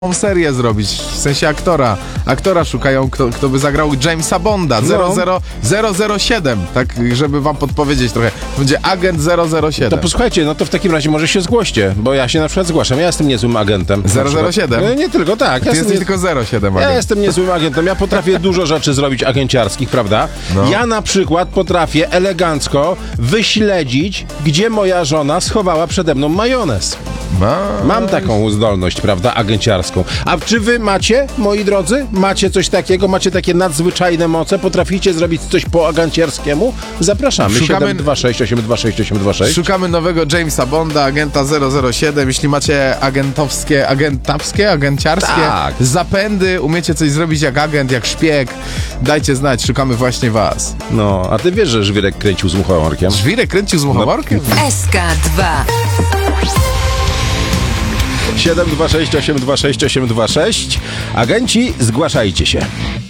serię zrobić, w sensie aktora szukają, kto by zagrał Jamesa Bonda, 007, tak żeby wam podpowiedzieć trochę, będzie agent 007. To posłuchajcie, no to w takim razie może się zgłoście, bo ja się na przykład zgłaszam, ja jestem niezłym agentem. 007? Nie tylko, tak. Ty jesteś tylko 07 agent. Ja jestem niezłym agentem, ja potrafię dużo rzeczy zrobić agenciarskich, prawda? No. Ja na przykład potrafię elegancko wyśledzić, gdzie moja żona schowała przede mną majonez. Mam taką zdolność, prawda, agenciarską. A czy wy macie, moi drodzy? Macie coś takiego? Macie takie nadzwyczajne moce? Potraficie zrobić coś po agenciarskiemu? Zapraszamy. 726 826 826. Szukamy nowego Jamesa Bonda, agenta 007. Jeśli macie agenciarskie Tak. zapędy, umiecie coś zrobić jak agent, jak szpieg, dajcie znać, szukamy właśnie was. No, a ty wiesz, że żwirek kręcił z muchomorkiem? Żwirek kręcił z muchomorkiem? SK2 726 826 826. Agenci, zgłaszajcie się.